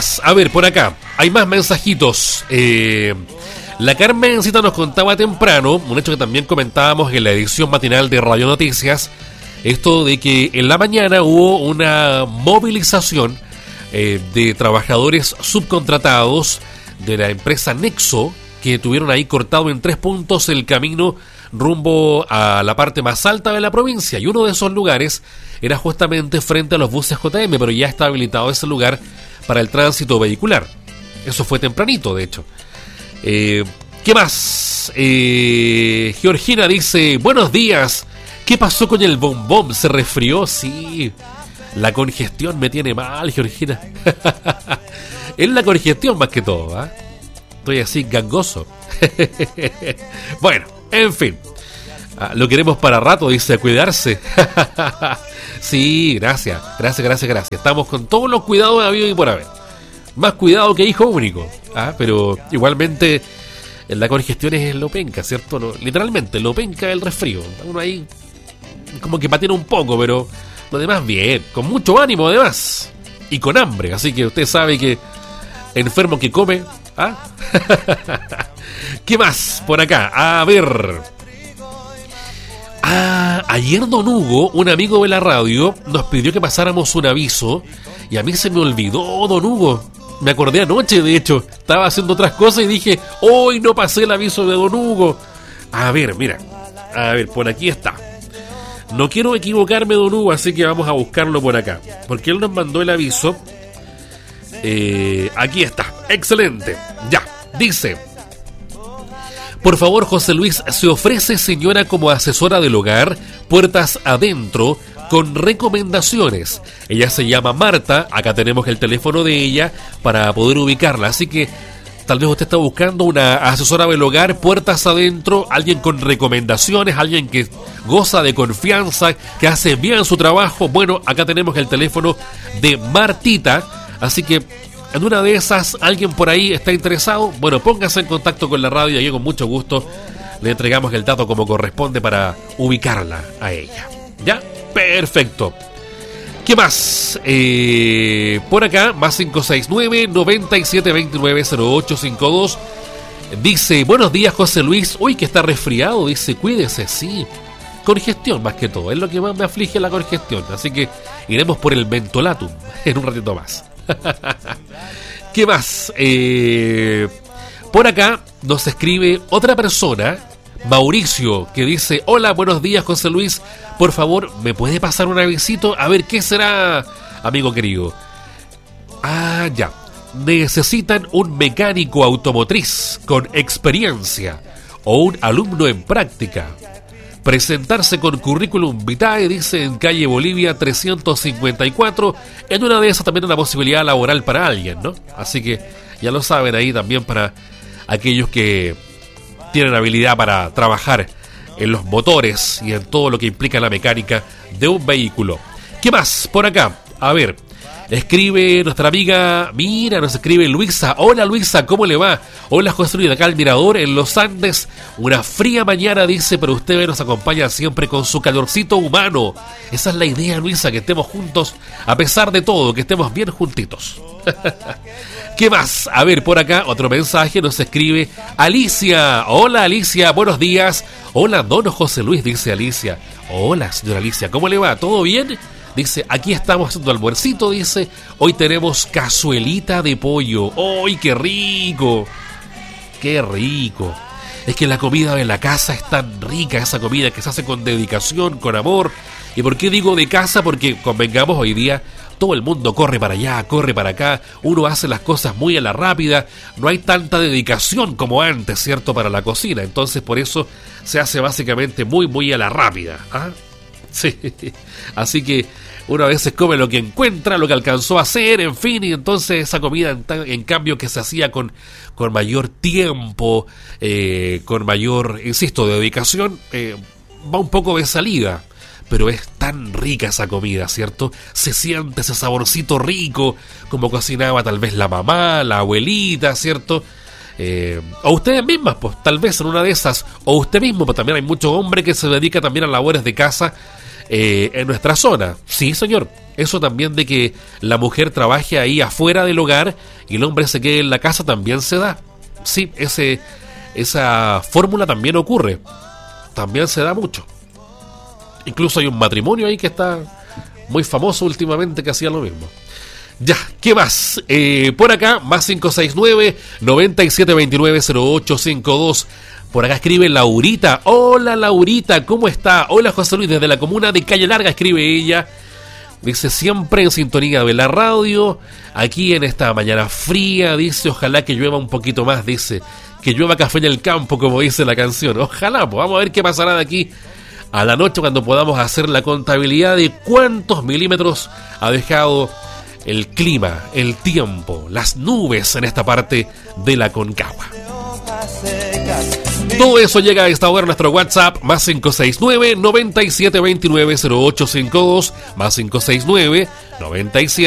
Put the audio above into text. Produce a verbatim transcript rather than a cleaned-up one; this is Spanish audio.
más? A ver, por acá hay más mensajitos. Eh, la Carmencita nos contaba temprano, un hecho que también comentábamos en la edición matinal de Radio Noticias, esto de que en la mañana hubo una movilización eh, de trabajadores subcontratados de la empresa Nexo, que tuvieron ahí cortado en tres puntos el camino rumbo a la parte más alta de la provincia, y uno de esos lugares era justamente frente a los buses J M, pero ya está habilitado ese lugar para el tránsito vehicular. Eso fue tempranito, de hecho. Eh, ¿Qué más? Eh, Georgina dice, buenos días, ¿qué pasó con el bombón? ¿Se resfrió? Sí, la congestión me tiene mal, Georgina. Es la congestión más que todo, ¿eh? Estoy así gangoso. Bueno, en fin, ah, lo queremos para rato, dice, a cuidarse. Sí, gracias, gracias, gracias, gracias. Estamos con todos los cuidados habidos y por haber. Más cuidado que hijo único, ¿ah? Pero igualmente la congestión es lo penca, ¿cierto? Lo, literalmente, lo penca el resfrío. Uno ahí como que patina un poco, pero lo demás bien, con mucho ánimo además. Y con hambre, así que usted sabe que enfermo que come, ¿ah? ¿Qué más por acá? A ver. Ah, ayer don Hugo, un amigo de la radio, nos pidió que pasáramos un aviso y a mí se me olvidó, don Hugo. Me acordé anoche, de hecho, estaba haciendo otras cosas y dije, hoy no pasé el aviso de don Hugo. A ver, mira, a ver, por aquí está. No quiero equivocarme, don Hugo, así que vamos a buscarlo por acá, porque él nos mandó el aviso. Eh, aquí está, excelente. Ya, dice: por favor, José Luis, se ofrece señora como asesora del hogar, puertas adentro, con recomendaciones. Ella se llama Marta, acá tenemos el teléfono de ella para poder ubicarla, así que tal vez usted está buscando una asesora del hogar, puertas adentro, alguien con recomendaciones, alguien que goza de confianza, que hace bien su trabajo. Bueno, acá tenemos el teléfono de Martita, así que en una de esas, alguien por ahí está interesado, bueno, póngase en contacto con la radio y con mucho gusto le entregamos el dato como corresponde para ubicarla a ella. ¿Ya? Perfecto. ¿Qué más? Eh, por acá, más cinco seis nueve, noventa y siete veintinueve, cero ocho cincuenta y dos. Dice, buenos días, José Luis. Uy, que está resfriado. Dice, cuídese, sí. Congestión más que todo. Es lo que más me aflige, la congestión. Así que iremos por el mentolatum en un ratito más. ¿Qué más? Eh, por acá nos escribe otra persona, Mauricio, que dice, hola, buenos días, José Luis, por favor, ¿me puede pasar un avisito? A ver, ¿qué será, amigo querido? Ah, ya. Necesitan un mecánico automotriz con experiencia o un alumno en práctica. Presentarse con currículum vitae, dice, en calle Bolivia trescientos cincuenta y cuatro. En una de esas también una posibilidad laboral para alguien, ¿no? Así que ya lo saben ahí también para aquellos que tienen habilidad para trabajar en los motores y en todo lo que implica la mecánica de un vehículo. ¿Qué más por acá? A ver, escribe nuestra amiga, mira, nos escribe Luisa. Hola Luisa, ¿cómo le va? Hola José Luis, de acá al Mirador, en los Andes. Una fría mañana, dice, pero usted nos acompaña siempre con su calorcito humano. Esa es la idea, Luisa, que estemos juntos, a pesar de todo, que estemos bien juntitos. ¿Qué más? A ver, por acá, otro mensaje nos escribe Alicia. Hola Alicia, buenos días. Hola don José Luis, dice Alicia. Hola señora Alicia, ¿cómo le va? ¿Todo bien? Dice, aquí estamos haciendo almuercito, dice, hoy tenemos cazuelita de pollo. ¡Ay, qué rico! ¡Qué rico! Es que la comida de la casa es tan rica, esa comida que se hace con dedicación, con amor. ¿Y por qué digo de casa? Porque, convengamos, hoy día todo el mundo corre para allá, corre para acá, uno hace las cosas muy a la rápida, no hay tanta dedicación como antes, ¿cierto?, para la cocina. Entonces, por eso se hace básicamente muy, muy a la rápida, ¿ah? Sí, así que uno a veces come lo que encuentra, lo que alcanzó a hacer, en fin, y entonces esa comida en, en cambio que se hacía con, con mayor tiempo, eh, con mayor, insisto, dedicación, eh, va un poco de salida, pero es tan rica esa comida, ¿cierto? Se siente ese saborcito rico, como cocinaba tal vez la mamá, la abuelita, ¿cierto? Eh, o ustedes mismas, pues tal vez en una de esas, o usted mismo, pues también hay mucho hombre que se dedica también a labores de casa. eh, en nuestra zona. Sí, señor. Eso también de que la mujer trabaje ahí afuera del hogar y el hombre se quede en la casa también se da. Sí, ese, esa fórmula también ocurre. También se da mucho. Incluso hay un matrimonio ahí que está muy famoso últimamente que hacía lo mismo. Ya, ¿qué más? Eh, por acá, más cinco seis nueve, nueve siete dos nueve, cero ocho cinco dos. Por acá escribe Laurita. Hola Laurita, ¿cómo está? Hola José Luis, desde la comuna de Calle Larga escribe ella. Dice, siempre en sintonía de la radio, aquí en esta mañana fría, dice, ojalá que llueva un poquito más, dice, que llueva café en el campo, como dice la canción. Ojalá, pues vamos a ver qué pasará de aquí a la noche cuando podamos hacer la contabilidad de cuántos milímetros ha dejado el clima, el tiempo, las nubes en esta parte de la Concagua. Todo eso llega a esta hora a nuestro WhatsApp, más cinco seis nueve, nueve siete dos nueve, cero ocho cinco dos, más cinco seis nueve, nueve siete